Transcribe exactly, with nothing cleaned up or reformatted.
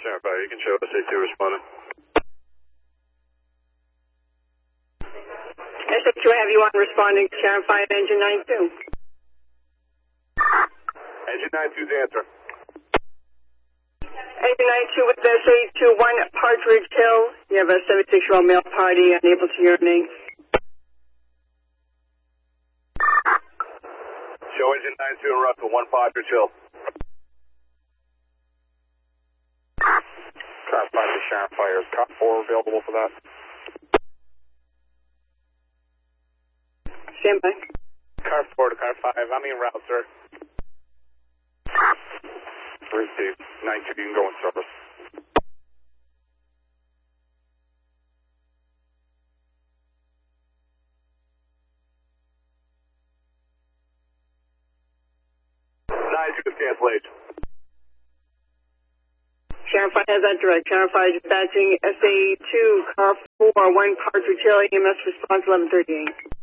Sharon five, you can show S A two responding. S A two, I have you on responding to Sharon five, engine nine two. Engine nine two's answer. Engine nine two with S A two, one Partridge Hill. You have a seventy-six-year-old male party unable to urinate. Show engine nine two and Russell, one Partridge Hill. Car five to Sharon Fire. Car four available for that. Stand by. Car four to car five. I'm en route, sir. Received. nine two, you can go in service. nine two is cancellation. Sharon five has that direct. Sharon five dispatching S A two, car four, one Partridge Hill, E M S response eleven thirty-eight.